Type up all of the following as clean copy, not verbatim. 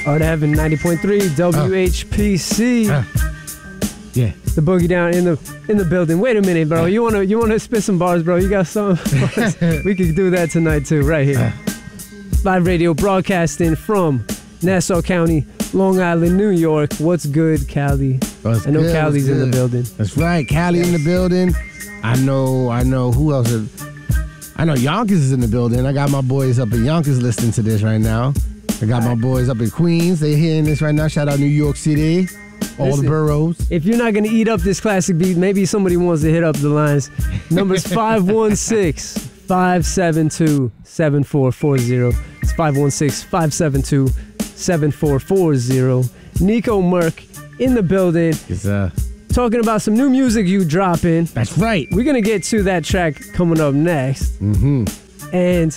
Art of Heaven 90.3 WHPC. Yeah. The Boogie Down in the building. Wait a minute, bro. You wanna spit some bars, bro? You got some bars? We could do that tonight too, right here. Live radio broadcasting from Nassau County, Long Island, New York. What's good, Cali? I know Cali's in the building. That's right, Cali in the building. I know who else I know Yonkers is in the building. I got my boys up in Yonkers listening to this right now. I got my boys up in Queens. They hearing this right now. Shout out New York City. All the boroughs. If you're not going to eat up this classic beat, maybe somebody wants to hit up the lines. Number's 516-572-7440. It's 516-572-7440. Nico Merck in the building. Yes, talking about some new music you dropping. That's right. We're going to get to that track coming up next. Mm-hmm. And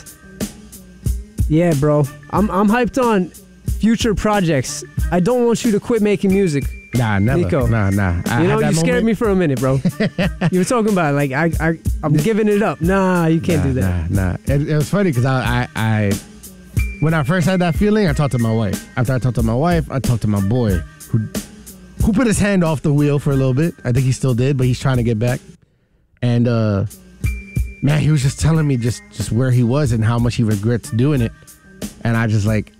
yeah, bro, I'm hyped on future projects. I don't want you to quit making music. Nah, never. Nico. Nah. You scared me for a minute, bro. You were talking about like I'm giving it up. Nah, you can't do that. Nah. It was funny because I when I first had that feeling, I talked to my wife. After I talked to my wife, I talked to my boy who put his hand off the wheel for a little bit. I think he still did, but he's trying to get back. And man, he was just telling me just where he was and how much he regrets doing it. And I just like,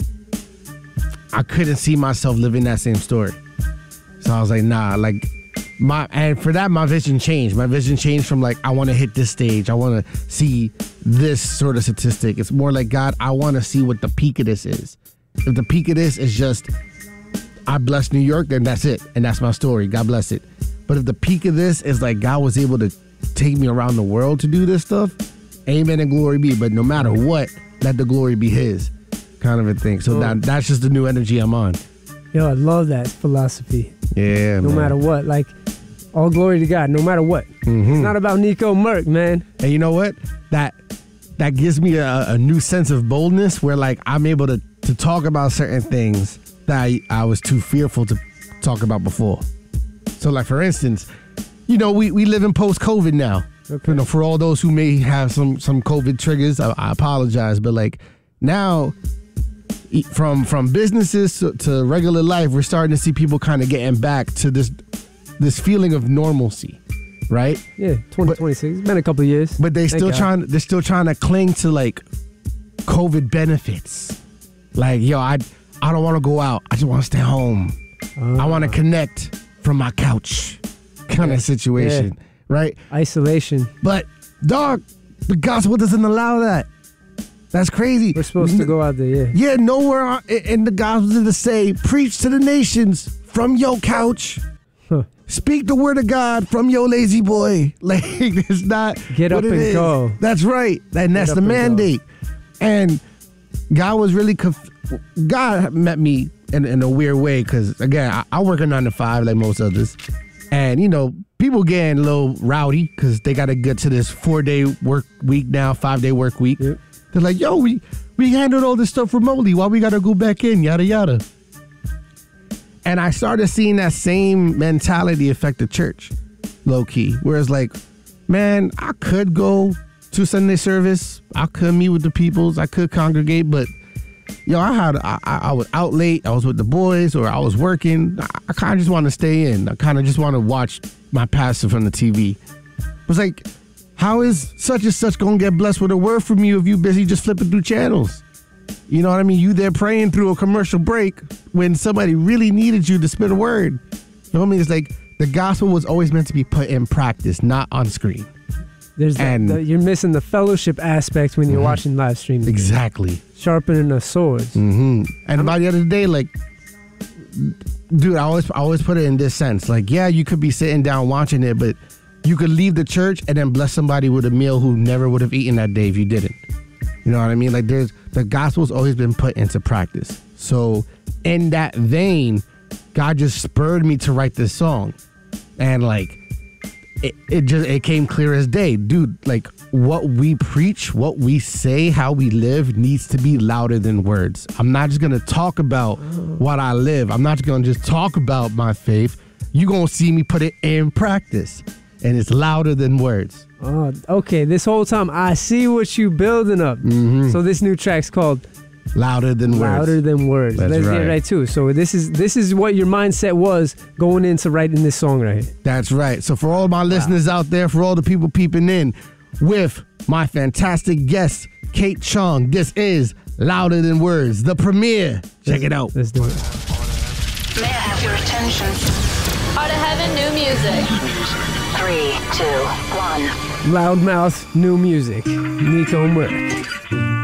I couldn't see myself living that same story. So I was like, nah, like and for that, my vision changed. My vision changed from like, I want to hit this stage. I want to see this sort of statistic. It's more like, God, I want to see what the peak of this is. If the peak of this is just, I bless New York, then that's it. And that's my story. God bless it. But if the peak of this is like, God was able to take me around the world to do this stuff, amen and glory be. But no matter what, let the glory be his kind of a thing. So that's just the new energy I'm on. Yo, I love that philosophy. Yeah, no matter what, like, all glory to God, no matter what. Mm-hmm. It's not about Nico Merck, man. And you know what? That gives me a new sense of boldness where, like, I'm able to talk about certain things that I was too fearful to talk about before. So, like, for instance, you know, we live in post-COVID now. Okay. You know, for all those who may have some COVID triggers, I apologize. But, like, now, from businesses to regular life, we're starting to see people kind of getting back to this feeling of normalcy, right? Yeah, 2026. It's been a couple of years. But they're still trying to cling to like COVID benefits. Like, yo, I don't want to go out. I just want to stay home. I want to connect from my couch kind of situation, right? Isolation. But dog, the gospel doesn't allow that. That's crazy. We're supposed to go out there, yeah. Yeah, nowhere in the gospel does it say, preach to the nations from your couch. Huh. Speak the word of God from your lazy boy. Like, it's not Get up and go. That's right. And that's the mandate. And God was really, God met me in a weird way because, again, I work a 9 to 5 like most others. And, you know, people getting a little rowdy because they got to get to this 4-day work week now, 5-day work week. Yep. They're like, yo, we handled all this stuff remotely. Why we got to go back in? Yada, yada. And I started seeing that same mentality affect the church, low key. Whereas like, man, I could go to Sunday service. I could meet with the peoples. I could congregate. But, yo, I was out late. I was with the boys or I was working. I kind of just want to stay in. I kind of just want to watch my pastor from the TV. It was like, how is such and such going to get blessed with a word from you if you busy just flipping through channels? You know what I mean? You there praying through a commercial break when somebody really needed you to spit a word. You know what I mean? It's like the gospel was always meant to be put in practice, not on screen. You're missing the fellowship aspect when you're watching live streaming. Exactly. Sharpening the swords. Mm-hmm. And by the end of the day, like, dude, I always put it in this sense. Like, yeah, you could be sitting down watching it, but you could leave the church and then bless somebody with a meal who never would have eaten that day if you didn't. You know what I mean? Like, the gospel's always been put into practice. So in that vein, God just spurred me to write this song. And like, it came clear as day. Dude, like, what we preach, what we say, how we live needs to be louder than words. I'm not just going to talk about what I live. I'm not going to just talk about my faith. You're going to see me put it in practice. And it's louder than words. Oh, okay. This whole time, I see what you building up. Mm-hmm. So this new track's called Louder than words. Louder than words. That's Let's right. get right to it. So this is what your mindset was going into writing this song right here. That's right. So for all my listeners out there, for all the people peeping in, with my fantastic guest, Kate Chong, this is Louder Than Words, the premiere. Check it out. Let's do it. May I have your attention? Art of Heaven, new music. 3, 2, 1. Loudmouth, new music. Nico Merck.